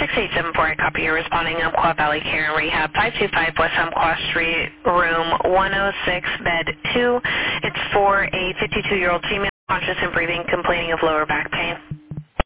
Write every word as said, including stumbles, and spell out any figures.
six eight seven four, I copy you responding. Umpqua Valley Care and Rehab, five two five West Umpqua Street, room one oh six, bed two. It's for a fifty-two-year-old female, conscious and breathing, complaining of lower back pain.